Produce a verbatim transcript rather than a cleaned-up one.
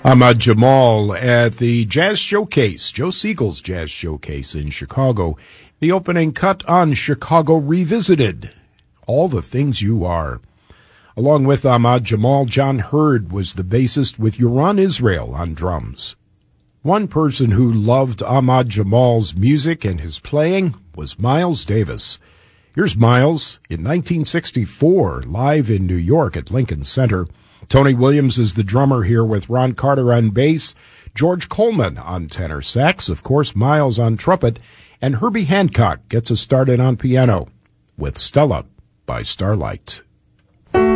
Ahmad Jamal at the Jazz Showcase, Joe Siegel's Jazz Showcase in Chicago. The opening cut on Chicago Revisited, All the Things You Are. Along with Ahmad Jamal, John Hurd was the bassist with Yoran Israel on drums. One person who loved Ahmad Jamal's music and his playing was Miles Davis. Here's Miles in nineteen sixty-four, live in New York at Lincoln Center. Tony Williams is the drummer here with Ron Carter on bass, George Coleman on tenor sax, of course Miles on trumpet, and Herbie Hancock gets us started on piano with Stella by Starlight.